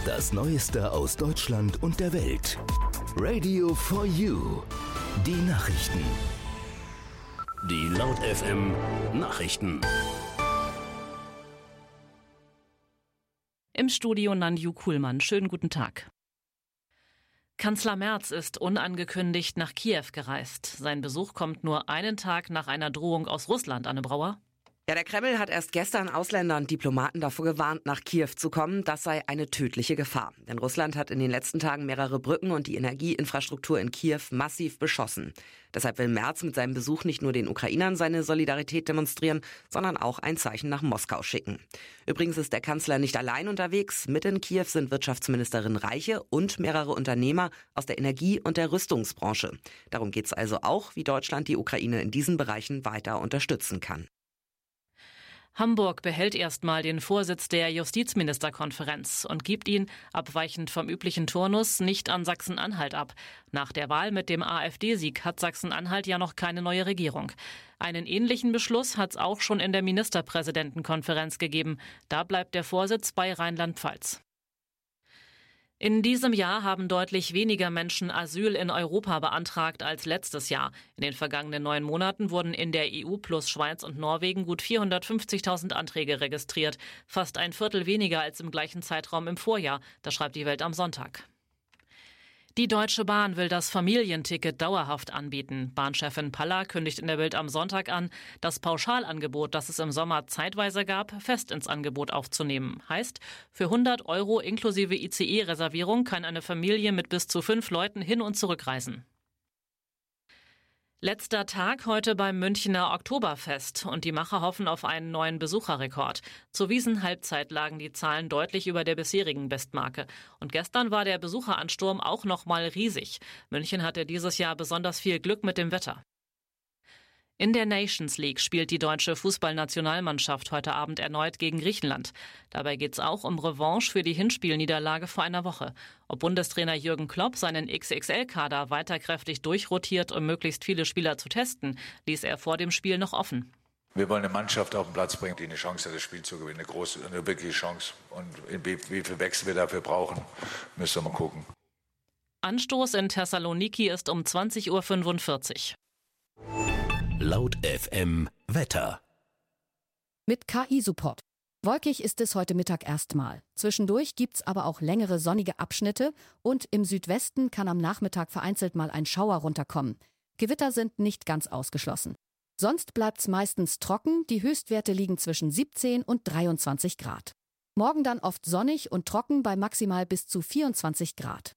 Das Neueste aus Deutschland und der Welt. Radio for You. Die Nachrichten. Die Laut FM Nachrichten. Im Studio Nanju Kuhlmann. Schönen guten Tag. Kanzler Merz ist unangekündigt nach Kiew gereist. Sein Besuch kommt nur einen Tag nach einer Drohung aus Russland, Anne Brauer. Ja, der Kreml hat erst gestern Ausländer und Diplomaten davor gewarnt, nach Kiew zu kommen. Das sei eine tödliche Gefahr. Denn Russland hat in den letzten Tagen mehrere Brücken und die Energieinfrastruktur in Kiew massiv beschossen. Deshalb will Merz mit seinem Besuch nicht nur den Ukrainern seine Solidarität demonstrieren, sondern auch ein Zeichen nach Moskau schicken. Übrigens ist der Kanzler nicht allein unterwegs. Mit in Kiew sind Wirtschaftsministerin Reiche und mehrere Unternehmer aus der Energie- und der Rüstungsbranche. Darum geht es also auch, wie Deutschland die Ukraine in diesen Bereichen weiter unterstützen kann. Hamburg behält erstmal den Vorsitz der Justizministerkonferenz und gibt ihn, abweichend vom üblichen Turnus, nicht an Sachsen-Anhalt ab. Nach der Wahl mit dem AfD-Sieg hat Sachsen-Anhalt ja noch keine neue Regierung. Einen ähnlichen Beschluss hat es auch schon in der Ministerpräsidentenkonferenz gegeben. Da bleibt der Vorsitz bei Rheinland-Pfalz. In diesem Jahr haben deutlich weniger Menschen Asyl in Europa beantragt als letztes Jahr. In den vergangenen 9 Monaten wurden in der EU plus Schweiz und Norwegen gut 450.000 Anträge registriert. Fast ein Viertel weniger als im gleichen Zeitraum im Vorjahr. Das schreibt die Welt am Sonntag. Die Deutsche Bahn will das Familienticket dauerhaft anbieten. Bahnchefin Paller kündigt in der Bild am Sonntag an, das Pauschalangebot, das es im Sommer zeitweise gab, fest ins Angebot aufzunehmen. Heißt, für 100 € inklusive ICE-Reservierung kann eine Familie mit bis zu 5 Leuten hin- und zurückreisen. Letzter Tag heute beim Münchner Oktoberfest und die Macher hoffen auf einen neuen Besucherrekord. Zur Wiesn-Halbzeit lagen die Zahlen deutlich über der bisherigen Bestmarke. Und gestern war der Besucheransturm auch nochmal riesig. München hatte dieses Jahr besonders viel Glück mit dem Wetter. In der Nations League spielt die deutsche Fußballnationalmannschaft heute Abend erneut gegen Griechenland. Dabei geht's auch um Revanche für die Hinspielniederlage vor einer Woche. Ob Bundestrainer Jürgen Klopp seinen XXL-Kader weiter kräftig durchrotiert, um möglichst viele Spieler zu testen, ließ er vor dem Spiel noch offen. Wir wollen eine Mannschaft auf den Platz bringen, die eine Chance hat, das Spiel zu gewinnen. Eine wirkliche Chance. Und wie viel Wechsel wir dafür brauchen, müssen wir mal gucken. Anstoß in Thessaloniki ist um 20:45 Uhr. Laut FM Wetter. Mit KI-Support. Wolkig ist es heute Mittag erstmal. Zwischendurch gibt's aber auch längere sonnige Abschnitte und im Südwesten kann am Nachmittag vereinzelt mal ein Schauer runterkommen. Gewitter sind nicht ganz ausgeschlossen. Sonst bleibt's meistens trocken, die Höchstwerte liegen zwischen 17 und 23 Grad. Morgen dann oft sonnig und trocken bei maximal bis zu 24 Grad.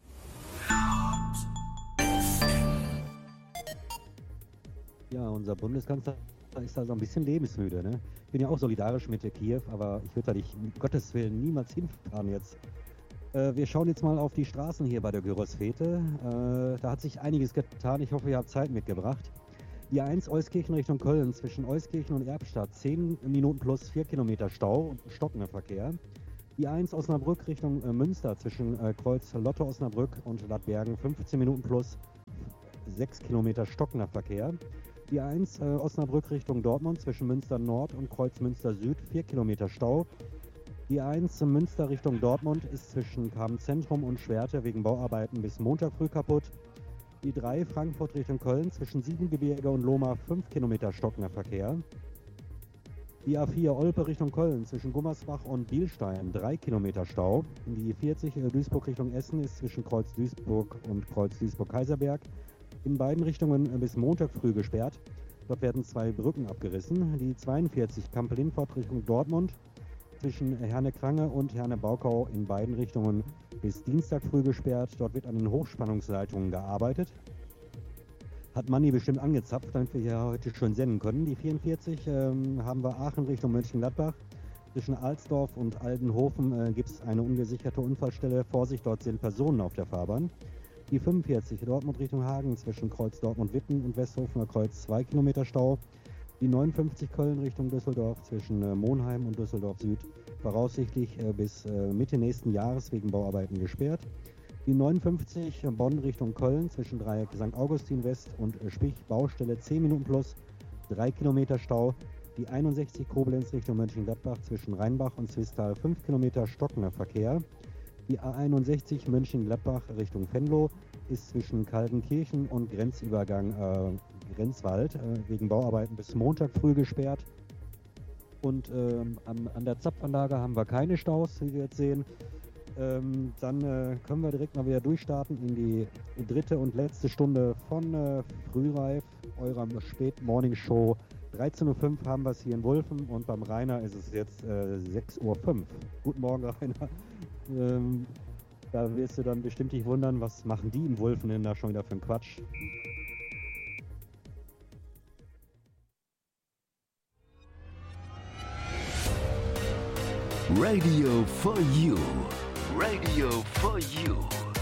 Ja, unser Bundeskanzler ist also ein bisschen lebensmüde. Ne? Ich bin ja auch solidarisch mit der Kiew, aber ich würde da nicht, um Gottes Willen, niemals hinfahren jetzt. Wir schauen jetzt mal auf die Straßen hier bei der Gyros-Fete. Da hat sich einiges getan. Ich hoffe, ihr habt Zeit mitgebracht. Die A1 Euskirchen Richtung Köln zwischen Euskirchen und Erbstadt 10 Minuten plus 4 Kilometer Stau und stockender Verkehr. Die A1 Osnabrück Richtung Münster zwischen Kreuz Lotte Osnabrück und Ladbergen 15 Minuten plus 6 Kilometer stockender Verkehr. Die A1 Osnabrück Richtung Dortmund zwischen Münster Nord und Kreuz Münster Süd 4 Kilometer Stau. Die A1 Münster Richtung Dortmund ist zwischen Kamen Zentrum und Schwerte wegen Bauarbeiten bis Montag früh kaputt. Die 3 Frankfurt Richtung Köln zwischen Siebengebirge und Lohmar 5 Kilometer stockender Verkehr. Die A4 Olpe Richtung Köln zwischen Gummersbach und Bielstein 3 Kilometer Stau. Die 40 Duisburg Richtung Essen ist zwischen Kreuz Duisburg und Kreuz Duisburg-Kaiserberg in beiden Richtungen bis Montag früh gesperrt. Dort werden 2 Brücken abgerissen. Die 42 Kampel-Lindfort Richtung Dortmund zwischen Herne-Krange und Herne-Baukau in beiden Richtungen bis Dienstag früh gesperrt. Dort wird an den Hochspannungsleitungen gearbeitet. Hat Manni bestimmt angezapft, damit wir hier heute schön senden können. Die 44 haben wir Aachen Richtung Mönchengladbach. Zwischen Alsdorf und Aldenhofen gibt es eine ungesicherte Unfallstelle. Vorsicht, dort sind Personen auf der Fahrbahn. Die 45 Dortmund Richtung Hagen zwischen Kreuz Dortmund-Witten und Westhofener Kreuz 2 Kilometer Stau. Die 59 Köln Richtung Düsseldorf zwischen Monheim und Düsseldorf Süd voraussichtlich bis Mitte nächsten Jahres wegen Bauarbeiten gesperrt. Die 59 Bonn Richtung Köln zwischen Dreieck St. Augustin West und Spich Baustelle 10 Minuten plus 3 Kilometer Stau. Die 61 Koblenz Richtung Mönchengladbach zwischen Rheinbach und Zwistal 5 Kilometer stockender Verkehr. Die A61 Mönchengladbach Richtung Venlo ist zwischen Kaltenkirchen und Grenzübergang Grenzwald wegen Bauarbeiten bis Montag früh gesperrt. Und an der Zapfanlage haben wir keine Staus, wie wir jetzt sehen. Dann können wir direkt mal wieder durchstarten in die dritte und letzte Stunde von Frühreif, eurer Spät-Morning-Show. 13.05 Uhr haben wir es hier in Wulfen und beim Rainer ist es jetzt 6.05 Uhr. Guten Morgen, Rainer. Da wirst du dann bestimmt dich wundern, was machen die in Wulfen denn da schon wieder für einen Quatsch? Radio for You. Radio for You.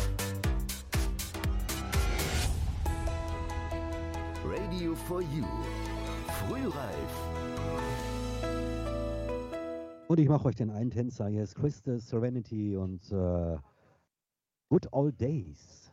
Radio for You. Frühreif. Und ich mache euch den einen Tänzer. Hier ist Chris the Serenity und Good Old Days.